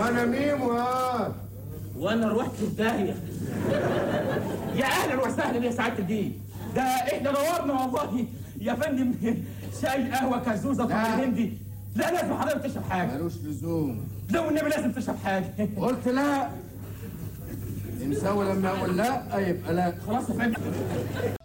وانا ميمو وانا رحت في داهيه. يا اهلا وسهلا يا سعاده الدين، ده احنا نورنا والله يا فندم. شاي قهوه كزوزه طبعا هندي. لا لازم حضرتك تشرب حاجه. ملوش لزوم. لو النبي لازم تشرب حاجه. قلت لا. مساوي لما اقول لا يبقى لا. خلاص يا فندم.